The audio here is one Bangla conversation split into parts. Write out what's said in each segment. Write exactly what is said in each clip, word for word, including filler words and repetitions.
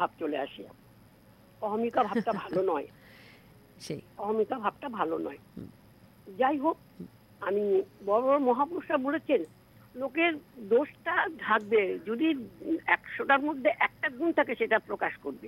ভাব চলে আসে। অহমিকা ভাবটা ভালো নয়, সেই অহমিকা ভাবটা ভালো নয়। যাই হোক, আমি বড় বড় মহাপুরুষরা বলেছেন লোকের দোষটা ঢাকবে, যদি একশোটার মধ্যে একটা গুণ থাকে সেটা প্রকাশ করবে।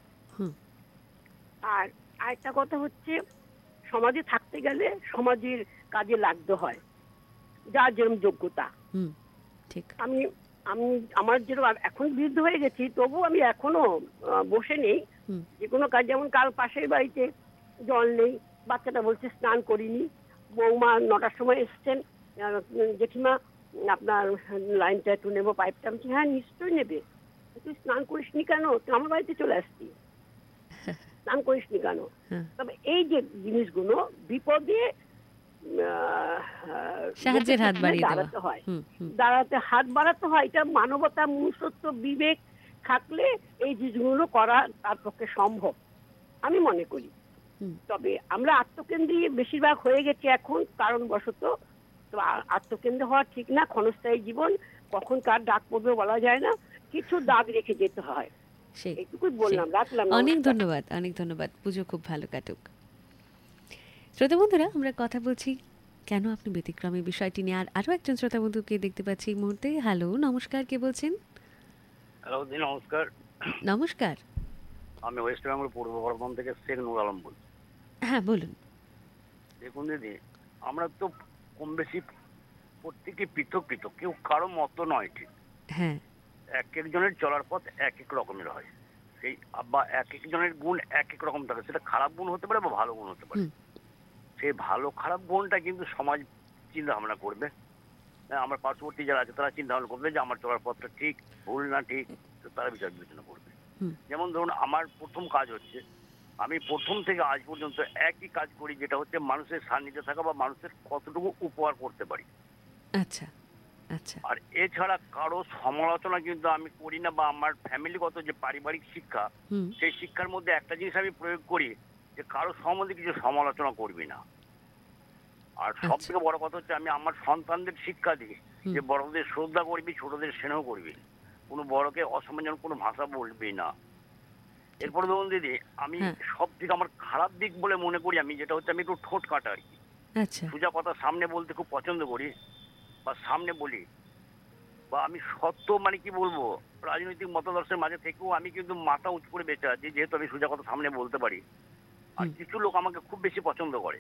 আর আরেকটা কথা হচ্ছে, সমাজে থাকতে গেলে সমাজের কাজে লাগতে হয়, যার যেরকম যোগ্যতা। ঠিক। আমি আমি আমার যেরকম এখন বৃদ্ধ হয়ে গেছি, তবু আমি এখনো বসে নেই যে কোনো কাজ। যেমন কাল পাশের বাড়িতে জল নেই, বাচ্চাটা বলছে স্নান করিনি, বৌমা নটার সময় এসছেন, জেঠিমা আপনার লাইনটা একটু নেবো, পাইপটা। আমি হ্যাঁ নিশ্চয়ই নেবে, তুই স্নান করিসনি কেন, তুই আমার বাড়িতে চলে আসছি, স্নান করিসনি কেন। তবে এই যে জিনিসগুলো বিপদে সাহায্যের হাত বাড়িয়ে দাঁড়াতে হয়, দাঁড়াতে হাত বাড়াতে হয়। এটা মানবতা, মনুষ্যত্ব, বিবেক থাকলে এই জিনিসগুলো করা তার পক্ষে সম্ভব আমি মনে করি। তবে আমরা আত্মকেন্দ্রী বেশিরভাগ হয়ে গেছি এখন কারণবশত। তো আত্মকেন্দ্র হওয়া ঠিক না। ক্ষণস্থায়ী জীবন, কখন কার ডাক পড়বে বলা যায় না, কিছু দাগ রেখে যেতে হয়। এইটুকুই বললাম, রাখলাম। অনেক ধন্যবাদ, অনেক ধন্যবাদ। পুজো খুব ভালো কাটুক। শ্রোতা বন্ধুরা, আমরা কথা বলছি কেন আপনি ব্যতিক্রমী বিষয়টি নিয়ে। আর আরো একজন শ্রোতা বন্ধুকে দেখতে পাচ্ছি এই মুহূর্তে। হ্যালো, নমস্কার, কে বলছেন? হ্যালো, নমস্কার। নমস্কার। আমি ওয়েস্ট বেঙ্গল পূর্ব বর্ধমান থেকে শেখ নুর আলম বলছি। হ্যাঁ বলুন। দেখুন দিদি, আমরা তো কম বেশি প্রত্যেকে পৃথক পৃথক, কেউ কারো মতো নয়। ঠিক, হ্যাঁ, এক একজনের চলার পথ এক এক রকমের হয়, সেই বা এক একজনের গুণ এক এক রকম থাকে। সেটা খারাপ গুণ হতে পারে বা ভালো গুণ হতে পারে। সেই ভালো খারাপ গুণটা কিন্তু সমাজ চিন্তা ভাবনা করবে। আমার পার্শ্ববর্তী যারা আছে তারা চিন্তা ভাবনা করবে যে আমার চলার পথটা ঠিক ভুল না ঠিক, তারা বিচার বিবেচনা করবে। যেমন ধরুন, আমার প্রথম কাজ হচ্ছে, আমি প্রথম থেকে আজ পর্যন্ত একই কাজ করি, যেটা হচ্ছে মানুষের সান্নিধ্যে থাকা বা মানুষের কতটুকু উপকার করতে পারি। আচ্ছা আচ্ছা। আর এছাড়া কারো সমালোচনা কিন্তু আমি করি না, বা আমার ফ্যামিলিগত যে পারিবারিক শিক্ষা, সেই শিক্ষার মধ্যে একটা জিনিস আমি প্রয়োগ করি যে কারো সম্বন্ধে কিছু সমালোচনা করবি না। আর সব থেকে বড় কথা হচ্ছে, আমি আমার সন্তানদের শিক্ষা দিই যে বড়দের শ্রদ্ধা করবি, ছোটদের স্নেহ করবি, কোনো বড়কে অসম্মান কোনো ভাষা বলবি না। এরপরে ধরুন দিদি, আমি সব থেকে আমার খারাপ দিক বলে মনে করি আমি, যেটা হচ্ছে আমি একটু ঠোঁট কাটা আর কি। সোজা কথা সামনে বলতে খুব পছন্দ করি, বা সামনে বলি, বা আমি সত্য মানে কি বলবো, রাজনৈতিক মতাদর্শের মাঝে থেকেও আমি কিন্তু মাথা উঁচু করে বেঁচে আছি, যেহেতু আমি সোজা কথা সামনে বলতে পারি। আর কিছু লোক আমাকে খুব বেশি পছন্দ করে,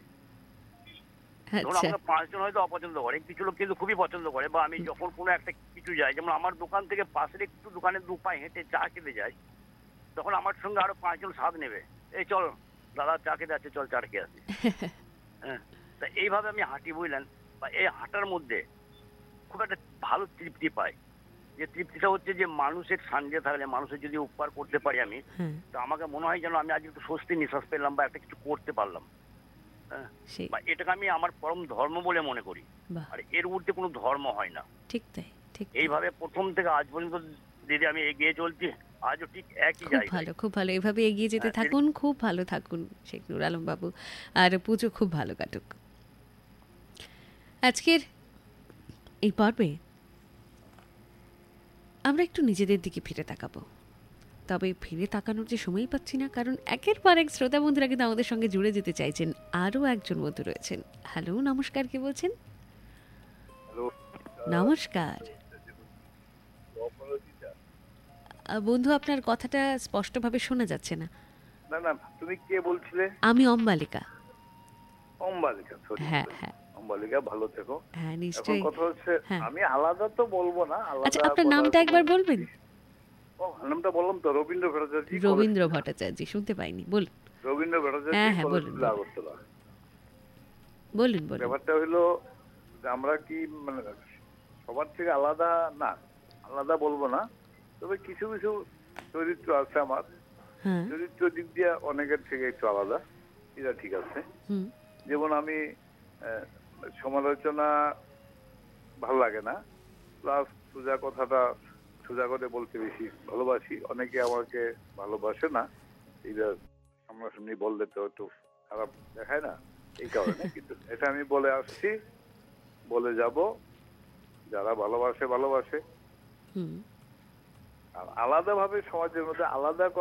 ধরুন আমাকে পাঁচজন হয়তো অপছন্দ করে, কিছু লোক কিন্তু খুবই পছন্দ করে। বা আমি যখন কোনো একটা কিছু যাই, যেমন আমার দোকান থেকে পাশের একটু দোকানে দু পায়ে হেঁটে চা খেতে যাই, তখন আমার সঙ্গে আরো পাঁচজন স্বাদ নেবে, এই চল দাদা চা খেতে আছে, চল চা খেয়ে আসি। হ্যাঁ, তা এইভাবে আমি হাঁটি, বুঝলেন। বা এই হাঁটার মধ্যে খুব একটা ভালো তৃপ্তি পাই, যে তৃপ্তিটা হচ্ছে যে মানুষের সান্নিধ্যে থাকলে, মানুষের যদি উপকার করতে পারি আমি, তো আমাকে মনে হয় যেন আমি আজ একটু স্বস্তি নিঃশ্বাস পেলাম বা একটা কিছু করতে পারলাম। হ্যাঁ, বা এটাকে আমি আমার পরম ধর্ম বলে মনে করি। আর এর ঊর্ধ্বে কোনো ধর্ম হয় না। ঠিক তাই, ঠিক। এইভাবে প্রথম থেকে আজ পর্যন্ত দিদি আমি এগিয়ে চলছি, আজও ঠিক একই জায়গায়। খুব ভালো, খুব ভালো। এভাবে এগিয়ে যেতে থাকুন, খুব ভালো থাকুন শেখ নুর আলম বাবু। আর পুজো খুব ভালো কাটুক। আজকের এই পর্বে আমরা একটু নিজেদের দিকে ফিরে তাকাবো। তবে ফিরে তাকানোর যে সময় পাচ্ছি না, কারণ একের পর এক শ্রোতা বন্ধুরা কিন্তু আমাদের সঙ্গে জুড়ে যেতে চাইছেন। আরও একজন বন্ধু রয়েছেন। হ্যালো, নমস্কার, কে বলছেন? নমস্কার বন্ধু, আপনার কথাটা স্পষ্টভাবে শোনা যাচ্ছে না। না না, তুমি কে বলছিলে? আমি অম্বালিকা। অম্বালিকা, হ্যাঁ হ্যাঁ। অম্বালিকা, ভালো থেকো। হ্যাঁ নিশ্চয়ই। কথা হচ্ছে, আমি আলাদা তো বলবো না। আচ্ছা, আপনার নামটা একবার বলবেন? ও, নামটা বললাম তো, রবীন্দ্র ভট্টাচার্য। রবীন্দ্র ভট্টাচার্য, শুনতে পাইনি, বলুন। রবীন্দ্র ভট্টাচার্য। হ্যাঁ হ্যাঁ, বলুন আগরতলা। বলুন বলুন। ব্যাপারটা হইলো যে আমরা কি মানে সবার থেকে আলাদা না, আলাদা বলবো না, তবে কিছু কিছু চরিত্র আছে আমার, চরিত্র দিক দিয়ে অনেকের থেকে একটু আলাদা, এটা ঠিক আছে। যেমন আমি সমালোচনা ভালো লাগে না, প্লাস সোজা কথাটা সোজা করে বলতে বেশি ভালোবাসি। অনেকে আমাকে ভালোবাসে না, এটা সামনাসামনি বললে তো একটু খারাপ দেখায় না, এই কারণে। কিন্তু এটা আমি বলে আসছি, বলে যাব, যারা ভালোবাসে ভালোবাসে। আর আলাদা ভাবে সমাজের মধ্যে আলাদা